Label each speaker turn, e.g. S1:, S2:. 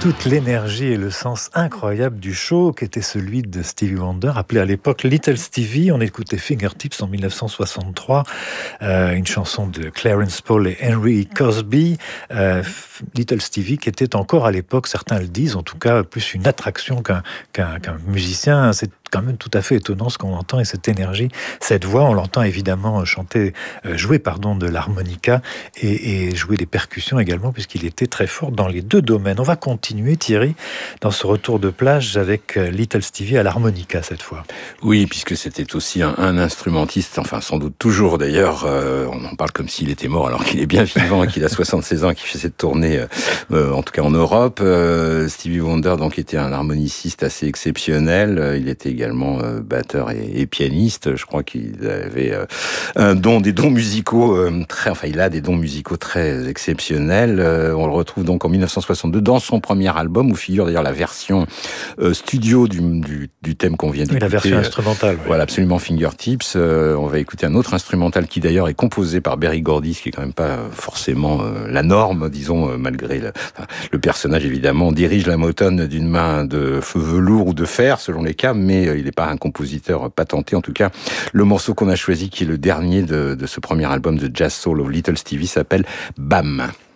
S1: toute l'énergie et le sens incroyable du show qu'était celui de Stevie Wonder, appelé à l'époque Little Stevie. On écoutait Fingertips en 1963, une chanson de Clarence Paul et Henry Cosby. Little Stevie qui était encore à l'époque, certains le disent, en tout cas plus une attraction qu'un musicien. C'est quand même tout à fait étonnant ce qu'on entend et cette énergie, cette voix. On l'entend évidemment jouer de l'harmonica et jouer des percussions également, puisqu'il était très fort dans les deux domaines. On va continuer, Thierry, dans ce retour de plage avec Little Stevie à l'harmonica cette fois.
S2: Oui, puisque c'était aussi un instrumentiste, enfin sans doute toujours d'ailleurs, on en parle comme s'il était mort alors qu'il est bien vivant et qu'il a 76 ans et qu'il fait cette tournée, en tout cas en Europe. Stevie Wonder donc était un harmoniciste assez exceptionnel, il était également batteur et pianiste. Je crois qu'il avait des dons musicaux il a des dons musicaux très exceptionnels. On le retrouve donc en 1962 dans son premier album où figure d'ailleurs la version studio du thème qu'on vient d'écouter.
S1: Oui, la version instrumentale.
S2: Voilà, absolument, Fingertips. On va écouter un autre instrumental qui d'ailleurs est composé par Berry Gordy, ce qui est quand même pas forcément la norme, disons, malgré le personnage évidemment dirige la Motown d'une main de feu velours ou de fer selon les cas, mais il n'est pas un compositeur patenté. En tout cas, le morceau qu'on a choisi, qui est le dernier de ce premier album de Jazz Soul of Little Stevie, s'appelle Bam.